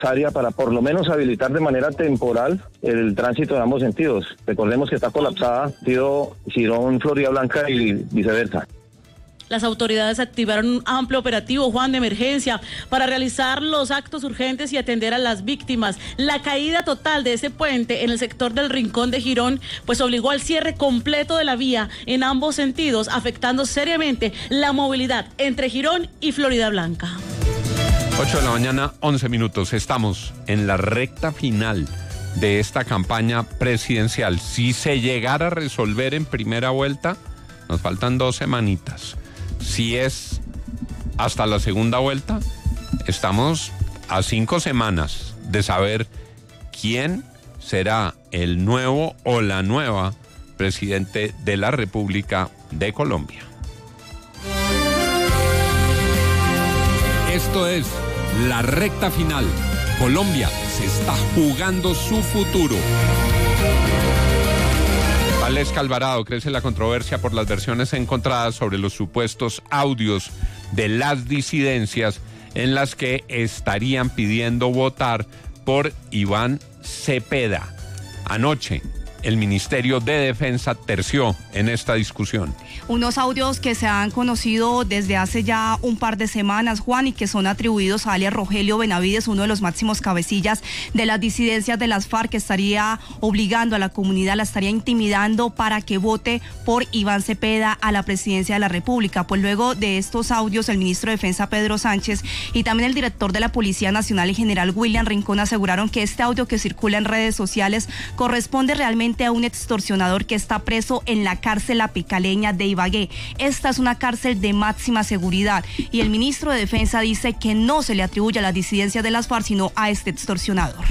necesaria para por lo menos habilitar de manera temporal el tránsito en ambos sentidos. Recordemos que está colapsada, Girón, Florida Blanca y viceversa. Las autoridades activaron un amplio operativo, Juan, de emergencia para realizar los actos urgentes y atender a las víctimas. La caída total de ese puente en el sector del Rincón de Girón, pues obligó al cierre completo de la vía en ambos sentidos, afectando seriamente la movilidad entre Girón y Florida Blanca. 8 de la mañana, 11 minutos. Estamos en la recta final de esta campaña presidencial. Si se llegara a resolver en primera vuelta, nos faltan 2 semanitas. Si es hasta la segunda vuelta, estamos a 5 semanas de saber quién será el nuevo o la nueva presidente de la República de Colombia. Esto es la recta final. Colombia se está jugando su futuro. Valesca Alvarado, crece la controversia por las versiones encontradas sobre los supuestos audios de las disidencias en las que estarían pidiendo votar por Iván Cepeda. Anoche, el Ministerio de Defensa terció en esta discusión. Unos audios que se han conocido desde hace ya un par de semanas, Juan, y que son atribuidos a alias Rogelio Benavides, uno de los máximos cabecillas de las disidencias de las FARC, que estaría obligando a la comunidad, la estaría intimidando para que vote por Iván Cepeda a la presidencia de la República. Pues luego de estos audios, el ministro de Defensa, Pedro Sánchez, y también el director de la Policía Nacional, el general William Rincón, aseguraron que este audio que circula en redes sociales corresponde realmente a un extorsionador que está preso en la cárcel La Picaleña de Ibagué. Esta es una cárcel de máxima seguridad y el ministro de Defensa dice que no se le atribuye a las disidencias de las FARC, sino a este extorsionador.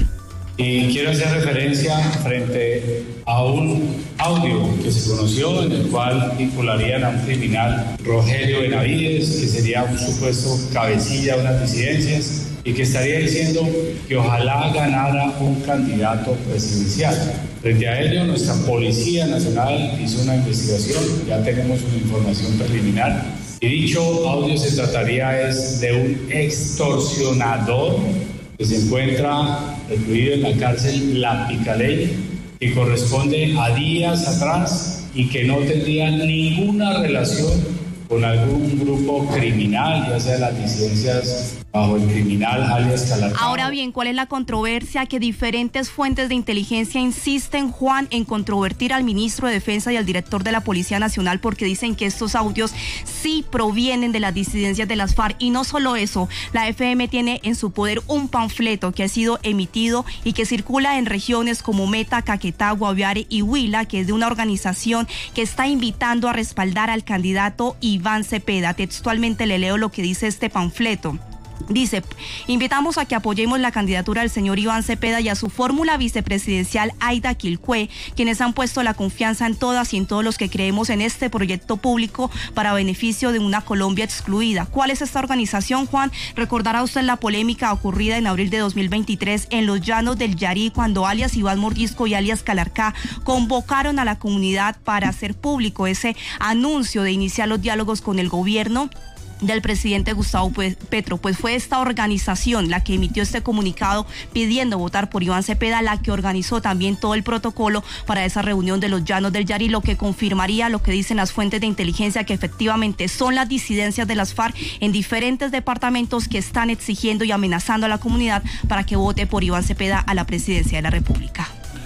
Y quiero hacer referencia frente a un audio que se conoció en el cual vincularían a un criminal, Rogelio Benavides, que sería un supuesto cabecilla de unas disidencias y que estaría diciendo que ojalá ganara un candidato presidencial. Frente a ello, nuestra Policía Nacional hizo una investigación, ya tenemos una información preliminar, y dicho audio se trataría de un extorsionador que se encuentra recluido en la cárcel La Picaleña, que corresponde a días atrás y que no tendría ninguna relación con algún grupo criminal, ya sea las disidencias bajo el criminal alias Calarcá. Ahora bien, ¿cuál es la controversia? Que diferentes fuentes de inteligencia insisten, Juan, en controvertir al ministro de Defensa y al director de la Policía Nacional, porque dicen que estos audios sí provienen de las disidencias de las FARC. Y no solo eso, la FM tiene en su poder un panfleto que ha sido emitido y que circula en regiones como Meta, Caquetá, Guaviare y Huila, que es de una organización que está invitando a respaldar al candidato Iván Cepeda. Textualmente le leo lo que dice este panfleto. Dice: invitamos a que apoyemos la candidatura del señor Iván Cepeda y a su fórmula vicepresidencial Aida Quilcue, quienes han puesto la confianza en todas y en todos los que creemos en este proyecto público para beneficio de una Colombia excluida. ¿Cuál es esta organización, Juan? Recordará usted la polémica ocurrida en abril de 2023 en los llanos del Yarí, cuando alias Iván Mordisco y alias Calarcá convocaron a la comunidad para hacer público ese anuncio de iniciar los diálogos con el gobierno del presidente Gustavo Petro. Pues fue esta organización la que emitió este comunicado pidiendo votar por Iván Cepeda, la que organizó también todo el protocolo para esa reunión de los llanos del Yarí, lo que confirmaría lo que dicen las fuentes de inteligencia, que efectivamente son las disidencias de las FARC en diferentes departamentos que están exigiendo y amenazando a la comunidad para que vote por Iván Cepeda a la presidencia de la República.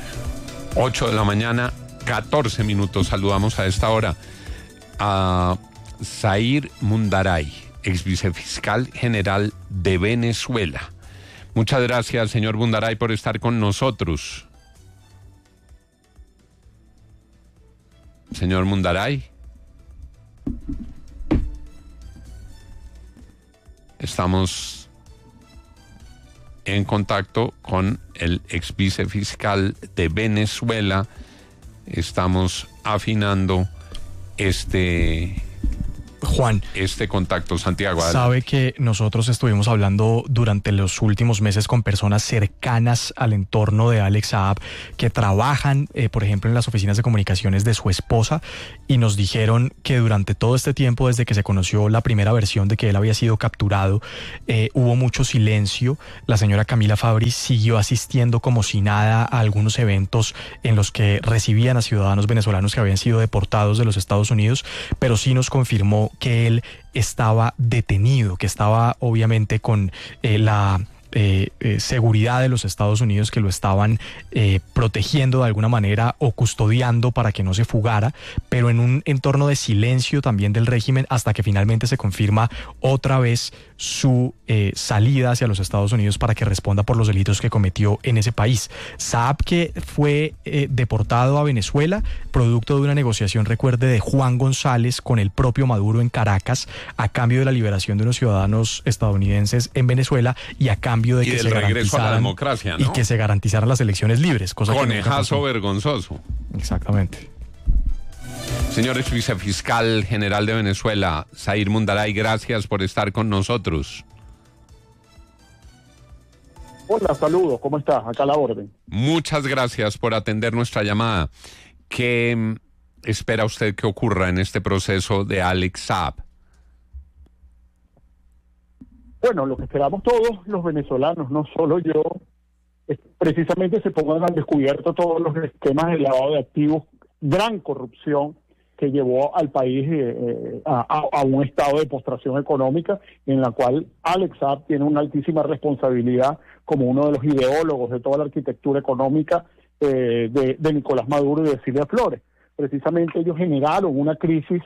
8 de la mañana, 14 minutos. Saludamos a esta hora a Zair Mundaray, ex vicefiscal general de Venezuela. Muchas gracias, señor Mundaray, por estar con nosotros. Señor Mundaray. Estamos en contacto con el ex vicefiscal de Venezuela. Estamos afinando Juan, este contacto, Santiago? Sabe que nosotros estuvimos hablando durante los últimos meses con personas cercanas al entorno de Alex Saab que trabajan, por ejemplo, en las oficinas de comunicaciones de su esposa, y nos dijeron que durante todo este tiempo, desde que se conoció la primera versión de que él había sido capturado, hubo mucho silencio. La señora Camila Fabri siguió asistiendo como si nada a algunos eventos en los que recibían a ciudadanos venezolanos que habían sido deportados de los Estados Unidos, pero sí nos confirmó que él estaba detenido, que estaba obviamente con la seguridad de los Estados Unidos, que lo estaban protegiendo de alguna manera o custodiando para que no se fugara, pero en un entorno de silencio también del régimen, hasta que finalmente se confirma otra vez su salida hacia los Estados Unidos para que responda por los delitos que cometió en ese país. Saab, que fue deportado a Venezuela producto de una negociación, recuerde, de Juan González con el propio Maduro en Caracas, a cambio de la liberación de unos ciudadanos estadounidenses en Venezuela y a cambio de que se regreso a la democracia, ¿no? Y que se garantizaran las elecciones libres, cosa conejazo vergonzoso. Exactamente. Señor ex vicefiscal general de Venezuela, Zair Mundaray, gracias por estar con nosotros. Hola, saludos, ¿cómo estás? Acá a la orden. Muchas gracias por atender nuestra llamada. ¿Qué espera usted que ocurra en este proceso de Alex Saab? Bueno, lo que esperamos todos los venezolanos, no solo yo, es precisamente se pongan al descubierto todos los esquemas de lavado de activos, gran corrupción que llevó al país a un estado de postración económica, en la cual Alex Saab tiene una altísima responsabilidad como uno de los ideólogos de toda la arquitectura económica de Nicolás Maduro y de Silvia Flores. Precisamente ellos generaron una crisis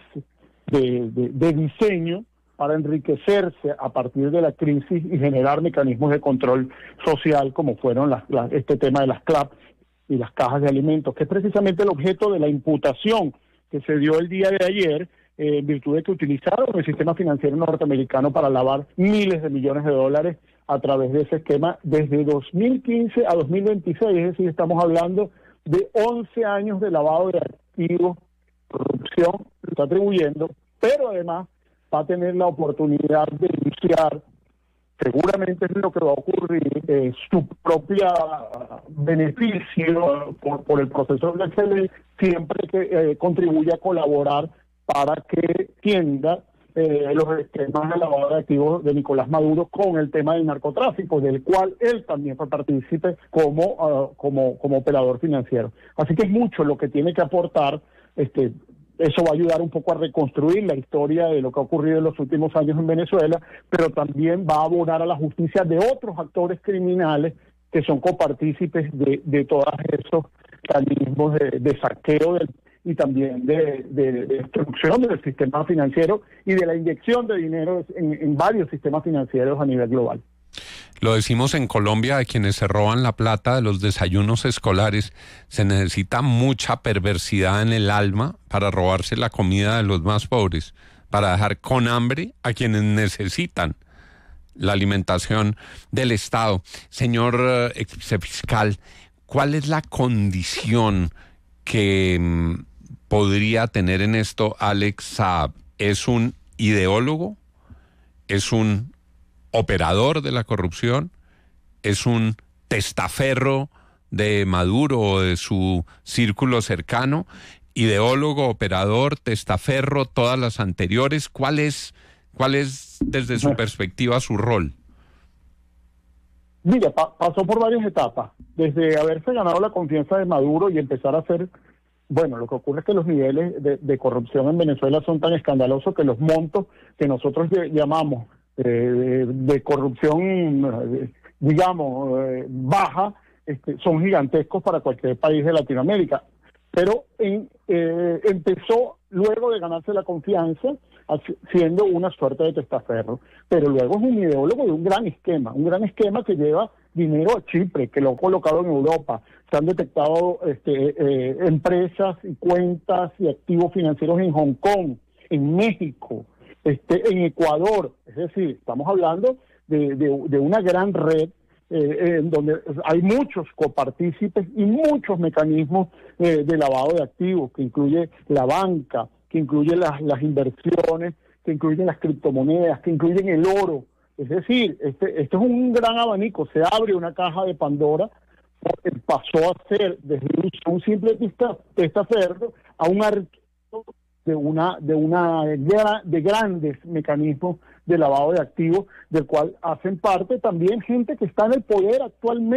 de diseño para enriquecerse a partir de la crisis y generar mecanismos de control social, como fueron este tema de las CLAP y las cajas de alimentos, que es precisamente el objeto de la imputación que se dio el día de ayer, en virtud de que utilizaron el sistema financiero norteamericano para lavar miles de millones de dólares a través de ese esquema desde 2015 a 2026, es decir, estamos hablando de 11 años de lavado de activos, corrupción, se está atribuyendo, pero además va a tener la oportunidad de iniciar, seguramente es lo que va a ocurrir, su propia beneficio por el proceso de Excel, siempre que contribuya a colaborar para que tienda los esquemas de lavado de activos de Nicolás Maduro con el tema del narcotráfico, del cual él también fue partícipe como operador financiero. Así que es mucho lo que tiene que aportar. Eso va a ayudar un poco a reconstruir la historia de lo que ha ocurrido en los últimos años en Venezuela, pero también va a abonar a la justicia de otros actores criminales que son copartícipes de todos esos mecanismos de saqueo y también de destrucción del sistema financiero y de la inyección de dinero en varios sistemas financieros a nivel global. Lo decimos en Colombia, de quienes se roban la plata de los desayunos escolares, se necesita mucha perversidad en el alma para robarse la comida de los más pobres, para dejar con hambre a quienes necesitan la alimentación del Estado. Señor exfiscal, ¿cuál es la condición que podría tener en esto Alex Saab? ¿Es un ideólogo? ¿Es un operador de la corrupción? ¿Es un testaferro de Maduro o de su círculo cercano? Ideólogo, operador, testaferro, todas las anteriores. ¿Cuál es desde su perspectiva su rol? Mira, pasó por varias etapas, desde haberse ganado la confianza de Maduro y empezar a hacer, bueno, lo que ocurre es que los niveles de corrupción en Venezuela son tan escandalosos que los montos que nosotros llamamos de corrupción, digamos, baja, son gigantescos para cualquier país de Latinoamérica. Pero empezó, luego de ganarse la confianza, siendo una suerte de testaferro. Pero luego es un ideólogo de un gran esquema que lleva dinero a Chipre, que lo ha colocado en Europa. Se han detectado empresas y cuentas y activos financieros en Hong Kong, en México, en Ecuador. Es decir, estamos hablando de una gran red en donde hay muchos copartícipes y muchos mecanismos de lavado de activos, que incluye la banca, que incluye las inversiones, que incluyen las criptomonedas, que incluyen el oro. Es decir, esto es un gran abanico, se abre una caja de Pandora, porque pasó a ser desde un simple testaferro a un archivo de grandes mecanismos de lavado de activos, del cual hacen parte también gente que está en el poder actualmente.